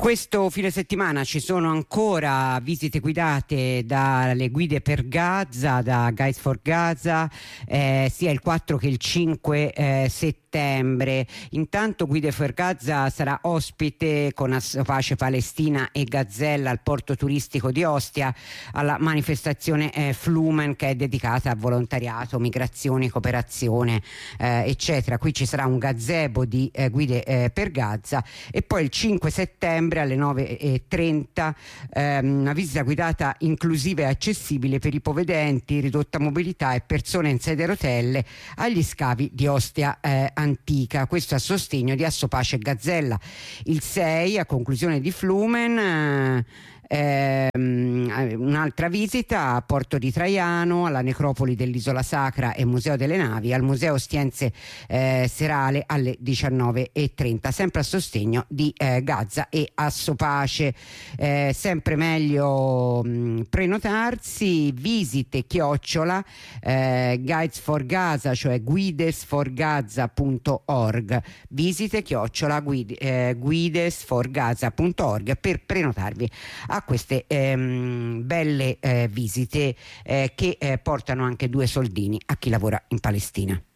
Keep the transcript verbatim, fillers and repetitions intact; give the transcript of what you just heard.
Questo fine settimana ci sono ancora visite guidate dalle guide per Gaza, da Guides for Gaza, eh, sia il quattro che il cinque eh, settembre. Intanto Guide for Gaza sarà ospite con Assopace Palestina e Gazzella al porto turistico di Ostia alla manifestazione eh, Flumen, che è dedicata a volontariato, migrazioni, cooperazione eh, eccetera. Qui ci sarà un gazebo di eh, guide eh, per Gaza, e poi il cinque settembre alle nove e trenta ehm, una visita guidata inclusiva e accessibile per ipovedenti, ridotta mobilità e persone in sedia a rotelle agli scavi di Ostia eh, Antica, questo a sostegno di Assopace e Gazzella. Il sei, a conclusione di Flumen, eh, ehm, un'altra visita a Porto di Traiano, alla necropoli dell'Isola Sacra e Museo delle Navi, al Museo Ostiense eh, Serale alle diciannove e trenta, sempre a sostegno di eh, Gaza e Assopace. Eh, sempre meglio mh, prenotarsi, visite chiocciola eh, Guides for Gaza, cioè guidesforgaza punto org, visite chiocciola guide, eh, guidesforgaza punto org per prenotarvi a queste ehm, belle eh, visite eh, che eh, portano anche due soldini a chi lavora in Palestina.